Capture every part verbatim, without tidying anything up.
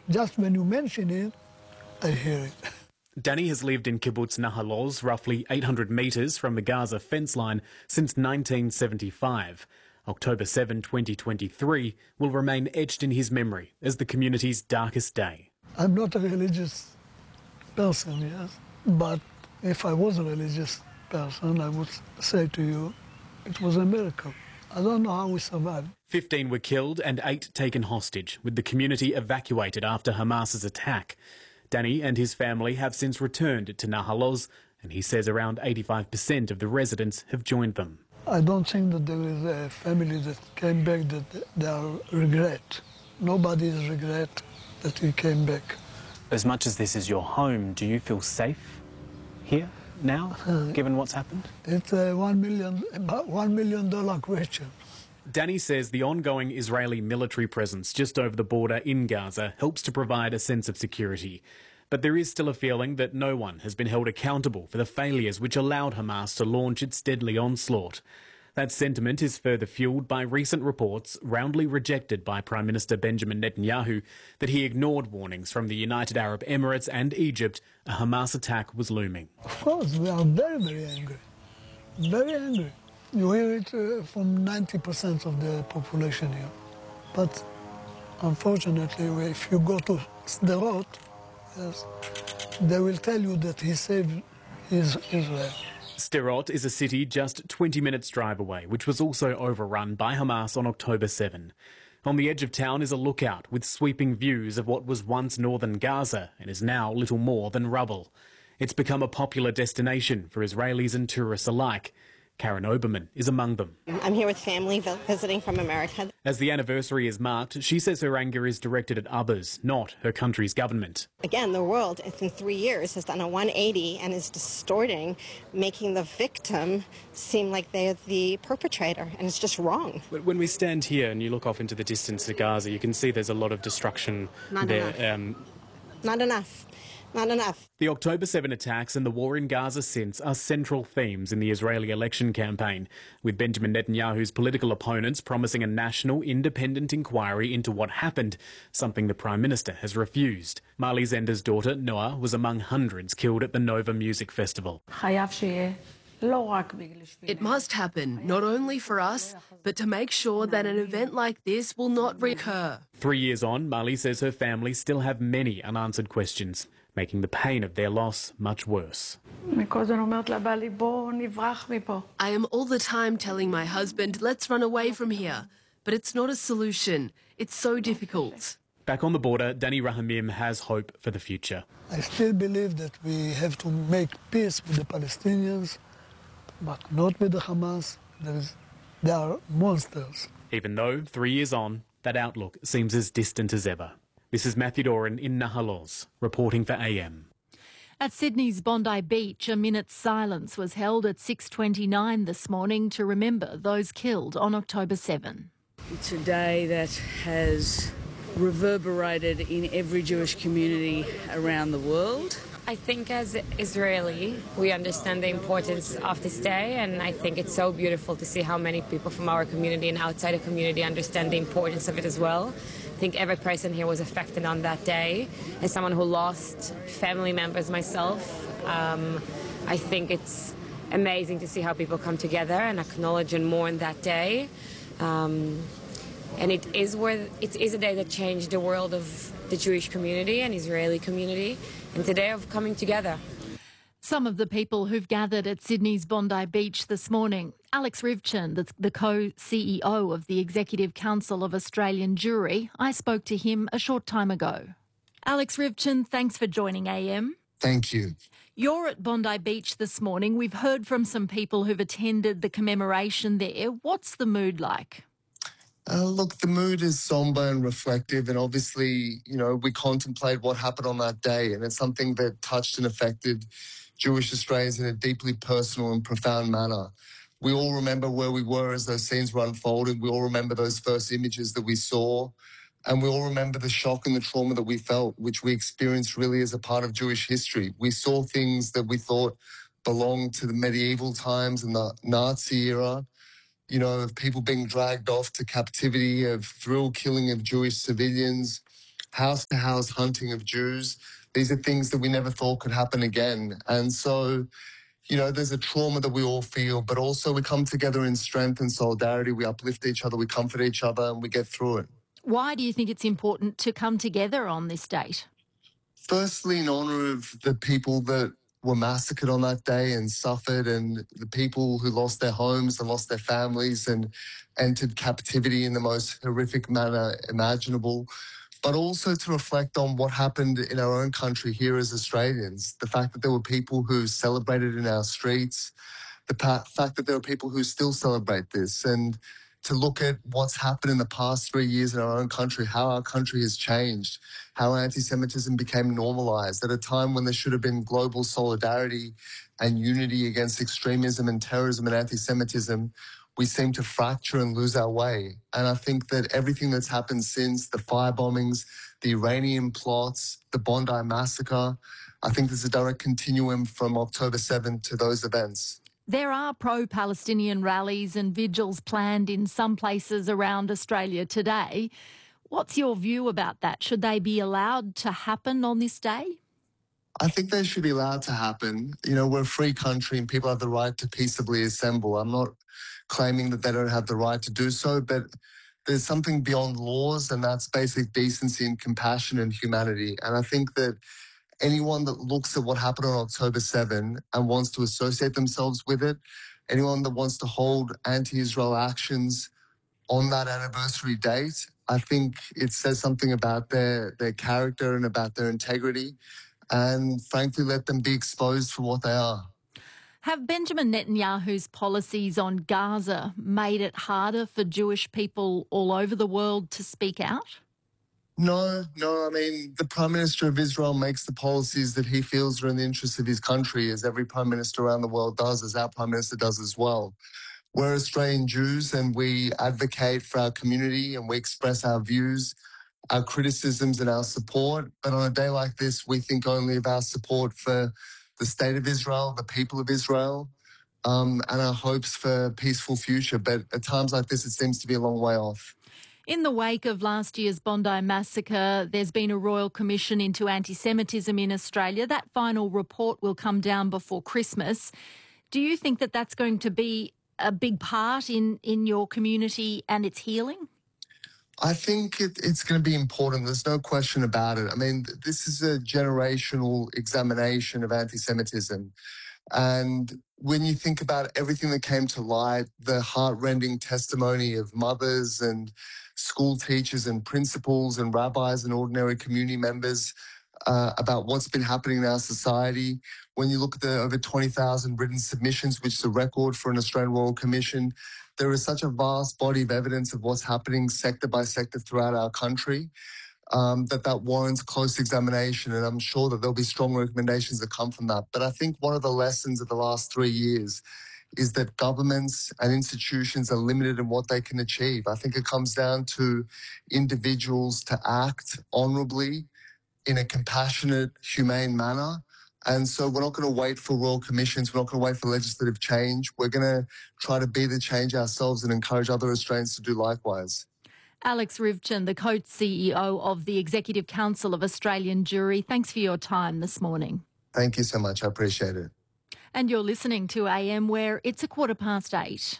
just when you mention it, I hear it. Danny has lived in kibbutz Nahal Oz, roughly eight hundred metres from the Gaza fence line, since nineteen seventy-five. October seventh, twenty twenty-three will remain etched in his memory as the community's darkest day. I'm not a religious person, yes, but if I was a religious person, I would say to you, it was a miracle. I don't know how we survived. Fifteen were killed and eight taken hostage, with the community evacuated after Hamas's attack. Danny and his family have since returned to Nahal Oz, and he says around eighty-five percent of the residents have joined them. I don't think that there is a family that came back that they are regret. Nobody is regret that he came back. As much as this is your home, do you feel safe here now, uh, given what's happened? It's a one million, about one million dollar question. Danny says the ongoing Israeli military presence just over the border in Gaza helps to provide a sense of security. But there is still a feeling that no one has been held accountable for the failures which allowed Hamas to launch its deadly onslaught. That sentiment is further fuelled by recent reports, roundly rejected by Prime Minister Benjamin Netanyahu, that he ignored warnings from the United Arab Emirates and Egypt a Hamas attack was looming. Of course, we are very, very angry. Very angry. You hear it uh, from ninety percent of the population here. But unfortunately, if you go to Sderot, yes, they will tell you that he saved his Israel. Sderot is a city just twenty minutes drive away, which was also overrun by Hamas on October seventh. On the edge of town is a lookout with sweeping views of what was once northern Gaza and is now little more than rubble. It's become a popular destination for Israelis and tourists alike. Karen Oberman is among them. I'm here with family visiting from America. As the anniversary is marked, she says her anger is directed at others, not her country's government. Again, the world in three years has done a one eighty and is distorting, making the victim seem like they're the perpetrator, and it's just wrong. When we stand here and you look off into the distance to Gaza, you can see there's a lot of destruction Not there. Enough. Um, Not enough. Not enough. The October seventh attacks and the war in Gaza since are central themes in the Israeli election campaign, with Benjamin Netanyahu's political opponents promising a national independent inquiry into what happened, something the Prime Minister has refused. Marley Zender's daughter, Noah, was among hundreds killed at the Nova Music Festival. It must happen, not only for us, but to make sure that an event like this will not recur. Three years on, Marley says her family still have many unanswered questions, making the pain of their loss much worse. I am all the time telling my husband, let's run away from here. But it's not a solution. It's so difficult. Back on the border, Danny Rahamim has hope for the future. I still believe that we have to make peace with the Palestinians, but not with the Hamas. There is, they are monsters. Even though, three years on, that outlook seems as distant as ever. This is Matthew Doran in Nahal Oz, reporting for A M. At Sydney's Bondi Beach, a minute's silence was held at six twenty-nine this morning to remember those killed on October seventh. It's a day that has reverberated in every Jewish community around the world. I think as Israeli, we understand the importance of this day, and I think it's so beautiful to see how many people from our community and outside the community understand the importance of it as well. I think every person here was affected on that day. As someone who lost family members myself, um, I think it's amazing to see how people come together and acknowledge and mourn that day. Um, and it is where it is a day that changed the world of the Jewish community and Israeli community, and today of coming together. Some of the people who've gathered at Sydney's Bondi Beach this morning. Alex Rivchin, the, the co-C E O of the Executive Council of Australian Jewry, I spoke to him a short time ago. Alex Rivchin, thanks for joining A M. Thank you. You're at Bondi Beach this morning. We've heard from some people who've attended the commemoration there. What's the mood like? Uh, look, the mood is somber and reflective, and obviously, you know, we contemplate what happened on that day, and it's something that touched and affected Jewish Australians in a deeply personal and profound manner. We all remember where we were as those scenes were unfolding. We all remember those first images that we saw, and we all remember the shock and the trauma that we felt, which we experienced really as a part of Jewish history. We saw things that we thought belonged to the medieval times and the Nazi era, you know, of people being dragged off to captivity, of thrill killing of Jewish civilians, house-to-house hunting of Jews. These are things that we never thought could happen again. And so, you know, there's a trauma that we all feel, but also we come together in strength and solidarity. We uplift each other, we comfort each other, and we get through it. Why do you think it's important to come together on this date? Firstly, in honour of the people that were massacred on that day and suffered, and the people who lost their homes and lost their families and entered captivity in the most horrific manner imaginable, but also to reflect on what happened in our own country here as Australians. The fact that there were people who celebrated in our streets, the pa- fact that there are people who still celebrate this, and to look at what's happened in the past three years in our own country, how our country has changed, how anti-Semitism became normalised at a time when there should have been global solidarity and unity against extremism and terrorism and anti-Semitism. We seem to fracture and lose our way. And I think that everything that's happened since, the fire bombings, the Iranian plots, the Bondi massacre, I think there's a direct continuum from October seventh to those events. There are pro-Palestinian rallies and vigils planned in some places around Australia today. What's your view about that? Should they be allowed to happen on this day? I think they should be allowed to happen. You know, we're a free country and people have the right to peaceably assemble. I'm not claiming that they don't have the right to do so, but there's something beyond laws, and that's basic decency and compassion and humanity. And I think that anyone that looks at what happened on October seventh and wants to associate themselves with it, anyone that wants to hold anti-Israel actions on that anniversary date, I think it says something about their, their character and about their integrity, and frankly, let them be exposed for what they are. Have Benjamin Netanyahu's policies on Gaza made it harder for Jewish people all over the world to speak out? No, no. I mean, the Prime Minister of Israel makes the policies that he feels are in the interests of his country, as every Prime Minister around the world does, as our Prime Minister does as well. We're Australian Jews and we advocate for our community and we express our views, our criticisms and our support. But on a day like this, we think only of our support for the state of Israel, the people of Israel, um, and our hopes for a peaceful future. But at times like this, it seems to be a long way off. In the wake of last year's Bondi massacre, there's been a Royal Commission into anti-Semitism in Australia. That final report will come down before Christmas. Do you think that that's going to be a big part in, in your community and its healing? I think it, it's going to be important. There's no question about it. I mean, this is a generational examination of anti-Semitism. And when you think about everything that came to light, the heart-rending testimony of mothers and school teachers and principals and rabbis and ordinary community members uh, about what's been happening in our society, when you look at the over twenty thousand written submissions, which is a record for an Australian Royal Commission, there is such a vast body of evidence of what's happening sector by sector throughout our country, um, that that warrants close examination. And I'm sure that there'll be strong recommendations that come from that. But I think one of the lessons of the last three years is that governments and institutions are limited in what they can achieve. I think it comes down to individuals to act honourably in a compassionate, humane manner. And so we're not going to wait for royal commissions. We're not going to wait for legislative change. We're going to try to be the change ourselves and encourage other Australians to do likewise. Alex Rivchin, the co-C E O of the Executive Council of Australian Jewry, thanks for your time this morning. Thank you so much. I appreciate it. And you're listening to A M, where it's a quarter past eight.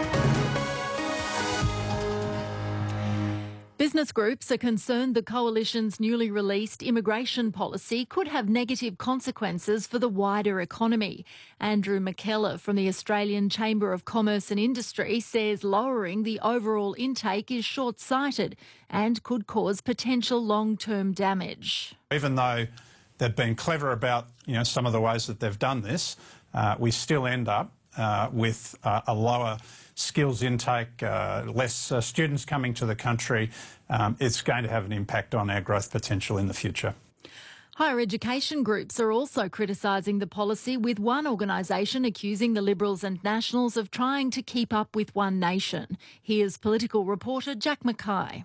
Business groups are concerned the Coalition's newly released immigration policy could have negative consequences for the wider economy. Andrew McKellar from the Australian Chamber of Commerce and Industry says lowering the overall intake is short-sighted and could cause potential long-term damage. Even though they've been clever about, you know, some of the ways that they've done this, uh, we still end up uh, with uh, a lower skills intake, uh, less uh, students coming to the country. Um, it's going to have an impact on our growth potential in the future. Higher education groups are also criticising the policy, with one organisation accusing the Liberals and Nationals of trying to keep up with One Nation. Here's political reporter Jack Mackay.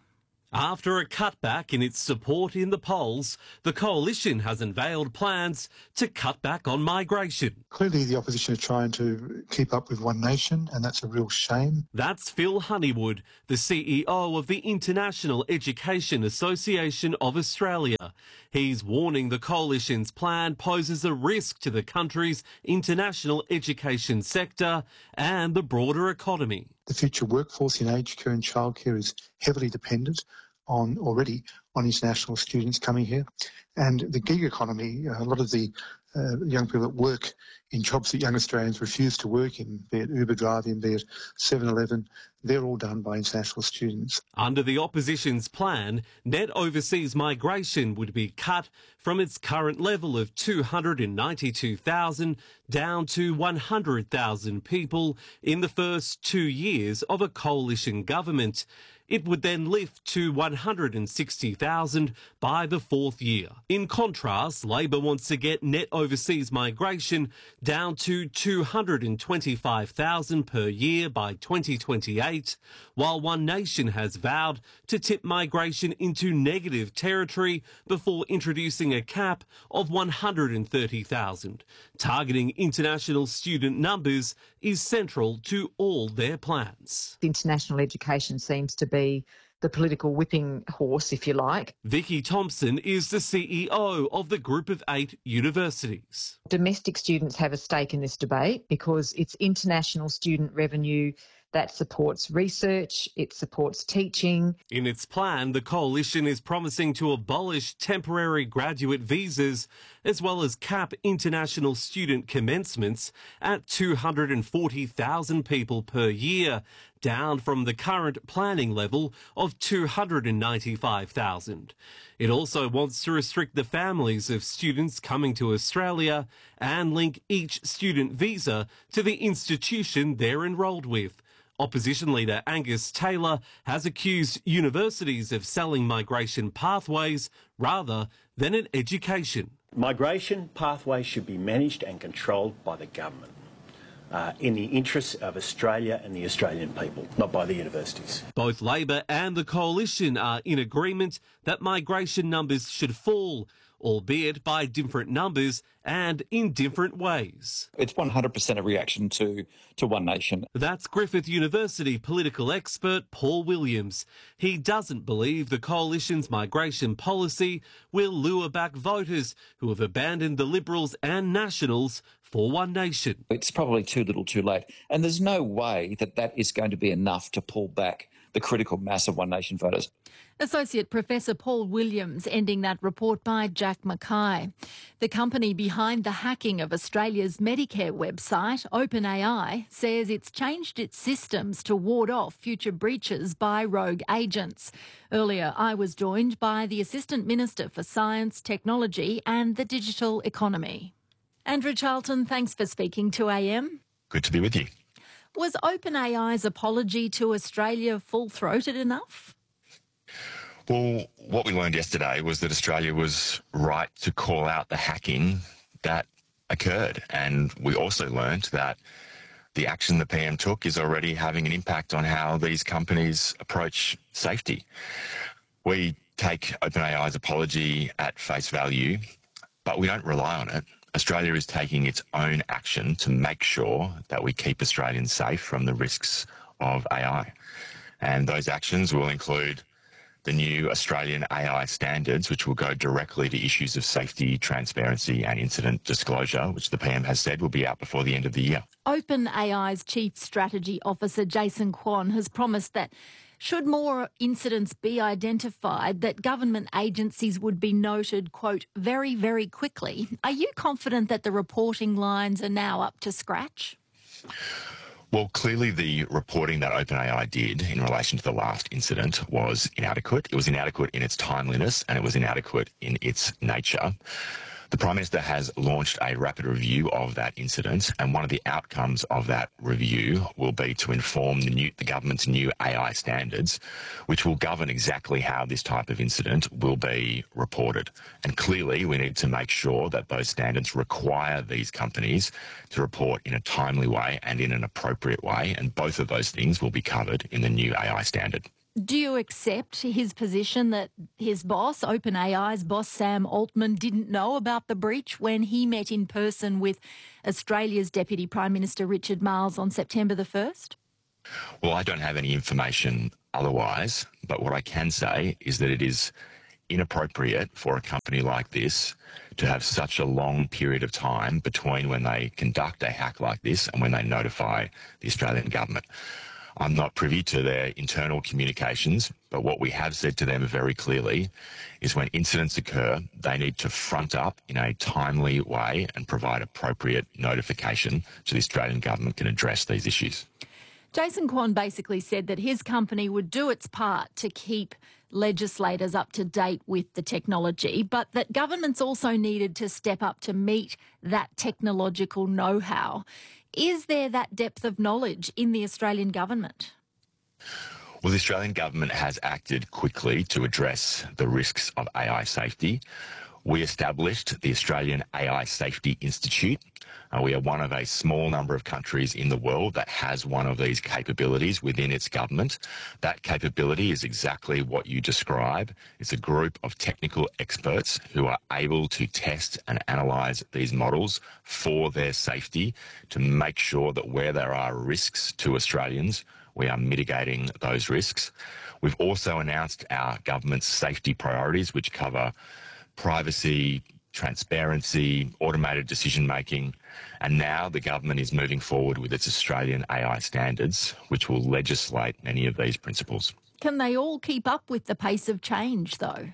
After a cutback in its support in the polls, the coalition has unveiled plans to cut back on migration. Clearly the opposition are trying to keep up with One Nation, and that's a real shame. That's Phil Honeywood, the C E O of the International Education Association of Australia. He's warning the coalition's plan poses a risk to the country's international education sector and the broader economy. The future workforce in aged care and childcare is heavily dependent on already on international students coming here. And the gig economy, a lot of the uh, young people that work in jobs that young Australians refuse to work in, be it Uber driving, be it seven eleven, they're all done by international students. Under the opposition's plan, net overseas migration would be cut from its current level of two hundred ninety-two thousand down to one hundred thousand people in the first two years of a coalition government. It would then lift to one hundred sixty thousand by the fourth year. In contrast, Labor wants to get net overseas migration down to two hundred twenty-five thousand per year by twenty twenty-eight, while One Nation has vowed to tip migration into negative territory before introducing a cap of one hundred thirty thousand. Targeting international student numbers is central to all their plans. International education seems to be the political whipping horse, if you like. Vicky Thompson is the C E O of the Group of Eight Universities. Domestic students have a stake in this debate because it's international student revenue that supports research, it supports teaching. In its plan, the coalition is promising to abolish temporary graduate visas as well as cap international student commencements at two hundred forty thousand people per year, down from the current planning level of two hundred ninety-five thousand. It also wants to restrict the families of students coming to Australia and link each student visa to the institution they're enrolled with. Opposition leader Angus Taylor has accused universities of selling migration pathways rather than an education. Migration pathways should be managed and controlled by the government uh, in the interests of Australia and the Australian people, not by the universities. Both Labor and the coalition are in agreement that migration numbers should fall, albeit by different numbers and in different ways. It's one hundred percent a reaction to, to One Nation. That's Griffith University political expert Paul Williams. He doesn't believe the coalition's migration policy will lure back voters who have abandoned the Liberals and Nationals for One Nation. It's probably too little too late, and there's no way that that is going to be enough to pull back the critical mass of One Nation voters. Associate Professor Paul Williams ending that report by Jack Mackay. The company behind the hacking of Australia's Medicare website, OpenAI, says it's changed its systems to ward off future breaches by rogue agents. Earlier, I was joined by the Assistant Minister for Science, Technology and the Digital Economy. Andrew Charlton, thanks for speaking to A M. Good to be with you. Was OpenAI's apology to Australia full-throated enough? Well, what we learned yesterday was that Australia was right to call out the hacking that occurred. And we also learned that the action the P M took is already having an impact on how these companies approach safety. We take OpenAI's apology at face value, but we don't rely on it. Australia is taking its own action to make sure that we keep Australians safe from the risks of A I. And those actions will include the new Australian A I standards, which will go directly to issues of safety, transparency and incident disclosure, which the P M has said will be out before the end of the year. OpenAI's Chief Strategy Officer Jason Kwon has promised that should more incidents be identified, that government agencies would be noted, quote, very, very quickly. Are you confident that the reporting lines are now up to scratch? Well, clearly the reporting that OpenAI did in relation to the last incident was inadequate. It was inadequate in its timeliness and it was inadequate in its nature. The Prime Minister has launched a rapid review of that incident, and one of the outcomes of that review will be to inform the, new, the government's new A I standards, which will govern exactly how this type of incident will be reported. And clearly, we need to make sure that those standards require these companies to report in a timely way and in an appropriate way, and both of those things will be covered in the new A I standard. Do you accept his position that his boss, OpenAI's boss Sam Altman, didn't know about the breach when he met in person with Australia's Deputy Prime Minister Richard Marles on September the first? Well, I don't have any information otherwise, but what I can say is that it is inappropriate for a company like this to have such a long period of time between when they conduct a hack like this and when they notify the Australian government. I'm not privy to their internal communications, but what we have said to them very clearly is when incidents occur, they need to front up in a timely way and provide appropriate notification so the Australian government can address these issues. Jason Kwon basically said that his company would do its part to keep legislators up to date with the technology, but that governments also needed to step up to meet that technological know-how. Is there that depth of knowledge in the Australian government? Well, the Australian government has acted quickly to address the risks of A I safety. We established the Australian A I Safety Institute. Uh, we are one of a small number of countries in the world that has one of these capabilities within its government. That capability is exactly what you describe. It's a group of technical experts who are able to test and analyse these models for their safety to make sure that where there are risks to Australians, we are mitigating those risks. We've also announced our government's safety priorities, which cover privacy, transparency, automated decision-making, and now the government is moving forward with its Australian A I standards, which will legislate many of these principles. Can they all keep up with the pace of change, though?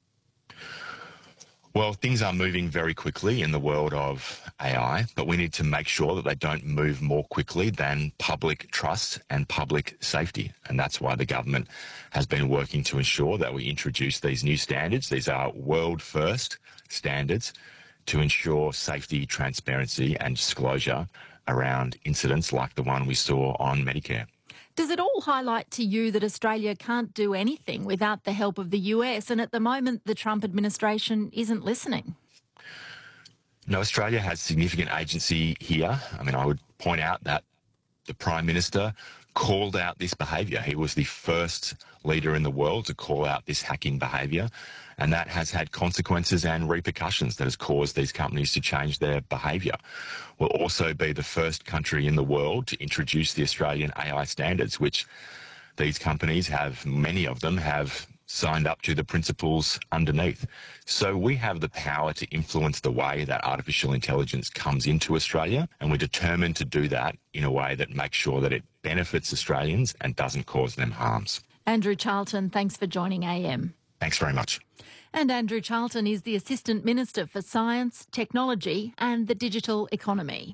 Well, things are moving very quickly in the world of A I, but we need to make sure that they don't move more quickly than public trust and public safety. And that's why the government has been working to ensure that we introduce these new standards. These are world-first standards to ensure safety, transparency and disclosure around incidents like the one we saw on Medicare. Does it all highlight to you that Australia can't do anything without the help of the U S, and at the moment the Trump administration isn't listening? No, Australia has significant agency here. I mean, I would point out that the Prime Minister called out this behaviour. He was the first leader in the world to call out this hacking behaviour, and that has had consequences and repercussions that has caused these companies to change their behaviour. We'll also be the first country in the world to introduce the Australian A I standards, which these companies have, many of them have signed up to the principles underneath. So we have the power to influence the way that artificial intelligence comes into Australia, and we're determined to do that in a way that makes sure that it benefits Australians and doesn't cause them harms. Andrew Charlton, thanks for joining A M. Thanks very much. And Andrew Charlton is the Assistant Minister for Science, Technology and the Digital Economy.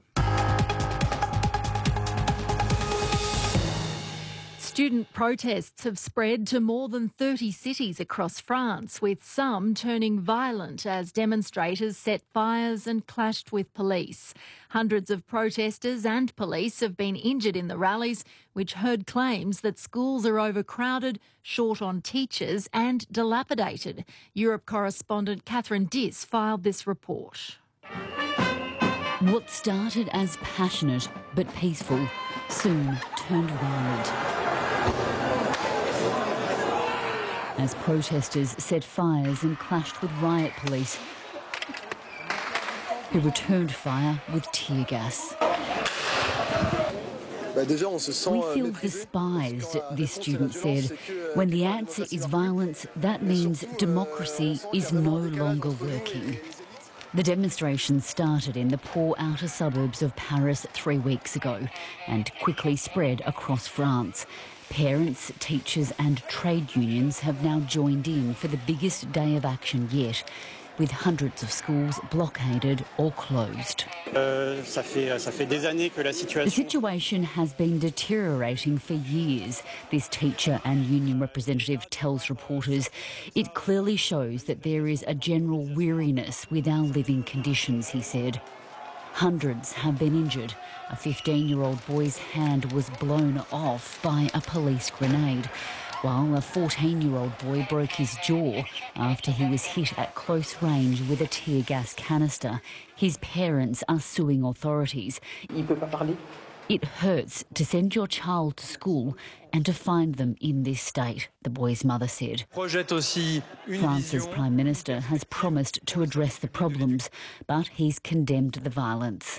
Student protests have spread to more than thirty cities across France, with some turning violent as demonstrators set fires and clashed with police. Hundreds of protesters and police have been injured in the rallies, which heard claims that schools are overcrowded, short on teachers and dilapidated. Europe correspondent Catherine Diss filed this report. What started as passionate but peaceful soon turned violent as protesters set fires and clashed with riot police, who returned fire with tear gas. We feel despised, this student said. When the answer is violence, that means democracy is no longer working. The demonstration started in the poor outer suburbs of Paris three weeks ago and quickly spread across France. Parents, teachers and trade unions have now joined in for the biggest day of action yet, with hundreds of schools blockaded or closed. Uh, ça fait, ça fait des années que la situation... The situation has been deteriorating for years, this teacher and union representative tells reporters. It clearly shows that there is a general weariness with our living conditions, he said. Hundreds have been injured. A fifteen-year-old boy's hand was blown off by a police grenade, while a fourteen-year-old boy broke his jaw after he was hit at close range with a tear gas canister. His parents are suing authorities. It hurts to send your child to school and to find them in this state, the boy's mother said. France's Prime Minister has promised to address the problems, but he's condemned the violence.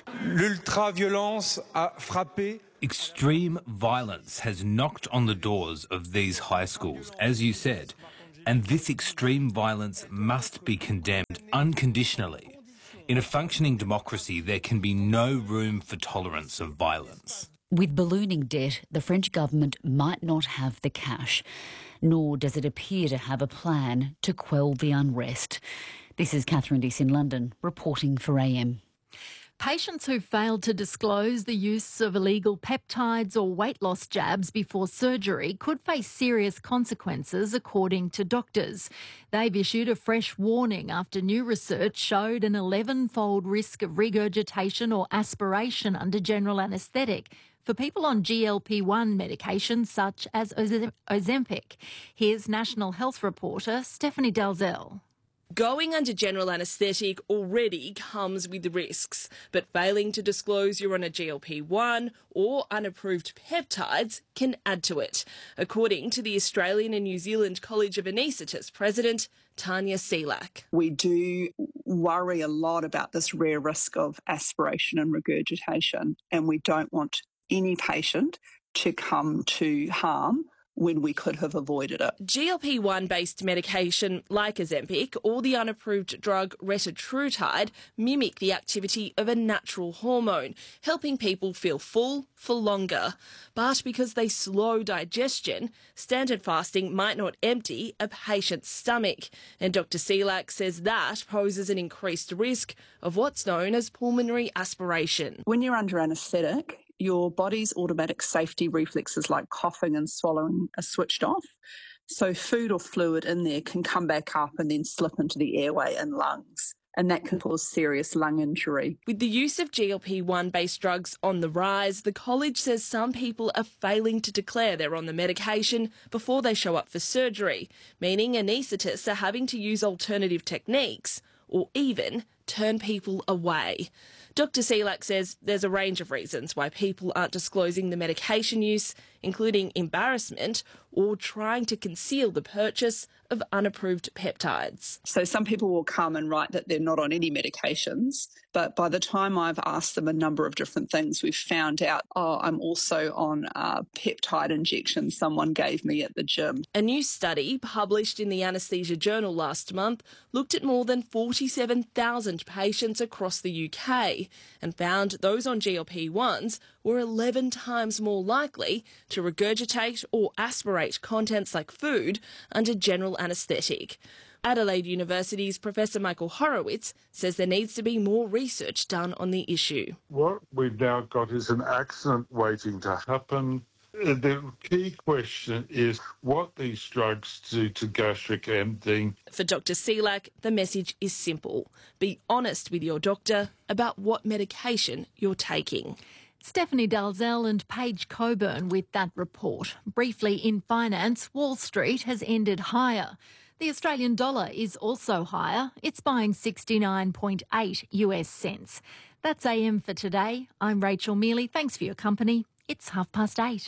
Extreme violence has knocked on the doors of these high schools, as you said, and this extreme violence must be condemned unconditionally. In a functioning democracy, there can be no room for tolerance of violence. With ballooning debt, the French government might not have the cash, nor does it appear to have a plan to quell the unrest. This is Catherine Deese in London, reporting for A M. Patients who failed to disclose the use of illegal peptides or weight loss jabs before surgery could face serious consequences, according to doctors. They've issued a fresh warning after new research showed an eleven-fold risk of regurgitation or aspiration under general anaesthetic for people on G L P one medications such as Ozempic. Here's National Health reporter Stephanie Dalzell. Going under general anaesthetic already comes with risks, but failing to disclose you're on a G L P one or unapproved peptides can add to it, according to the Australian and New Zealand College of Anaesthetists President Tanya Selak. We do worry a lot about this rare risk of aspiration and regurgitation, and we don't want any patient to come to harm when we could have avoided it. G L P one based medication like Ozempic or the unapproved drug retatrutide mimic the activity of a natural hormone, helping people feel full for longer. But because they slow digestion, standard fasting might not empty a patient's stomach. And Doctor Selak says that poses an increased risk of what's known as pulmonary aspiration. When you're under anaesthetic, your body's automatic safety reflexes like coughing and swallowing are switched off. So food or fluid in there can come back up and then slip into the airway and lungs, and that can cause serious lung injury. With the use of G L P one based drugs on the rise, the college says some people are failing to declare they're on the medication before they show up for surgery, meaning anaesthetists are having to use alternative techniques or even turn people away. Doctor Selak says there's a range of reasons why people aren't disclosing the medication use, including embarrassment or trying to conceal the purchase of unapproved peptides. So some people will come and write that they're not on any medications, but by the time I've asked them a number of different things, we've found out, oh, I'm also on a peptide injection someone gave me at the gym. A new study published in the Anaesthesia Journal last month looked at more than forty-seven thousand patients across the U K and found those on G L P ones were eleven times more likely to regurgitate or aspirate contents like food under general anaesthetic. Adelaide University's Professor Michael Horowitz says there needs to be more research done on the issue. What we've now got is an accident waiting to happen. The key question is what these drugs do to gastric emptying. For Doctor Selak, the message is simple. Be honest with your doctor about what medication you're taking. Stephanie Dalzell and Paige Coburn with that report. Briefly in finance, Wall Street has ended higher. The Australian dollar is also higher. It's buying sixty-nine point eight US cents. That's A M for today. I'm Rachel Mealy. Thanks for your company. It's half past eight.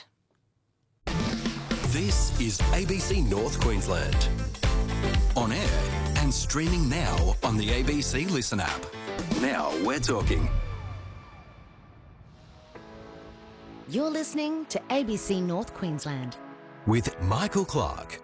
This is A B C North Queensland. On air and streaming now on the A B C Listen app. Now we're talking. You're listening to A B C North Queensland. With Michael Clark.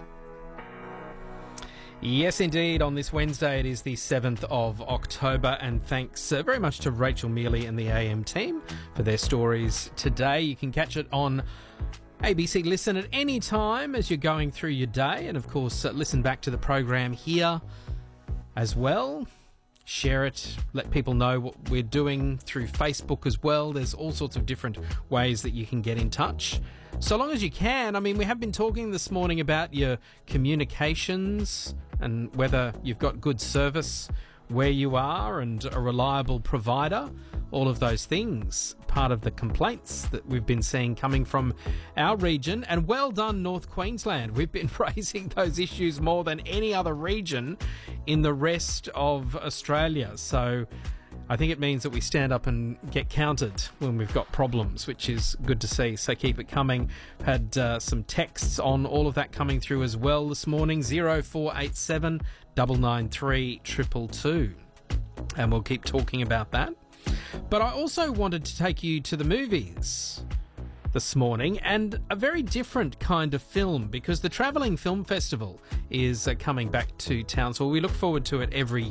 Yes, indeed. On this Wednesday, it is the seventh of October, and thanks uh, very much to Rachel Mealy and the A M team for their stories today. You can catch it on A B C Listen at any time as you're going through your day, and of course, uh, listen back to the program here as well. Share it, let people know what we're doing through Facebook as well. There's all sorts of different ways that you can get in touch. So long as you can. I mean, we have been talking this morning about your communications and whether you've got good service where you are and a reliable provider. All of those things, part of the complaints that we've been seeing coming from our region. And well done, North Queensland. We've been raising those issues more than any other region in the rest of Australia. So I think it means that we stand up and get counted when we've got problems, which is good to see. So keep it coming. Had uh, some texts on all of that coming through as well this morning. zero four eight seven nine nine three two two two. And we'll keep talking about that. But I also wanted to take you to the movies this morning, and a very different kind of film, because the Travelling Film Festival is uh, coming back to town, so we look forward to it every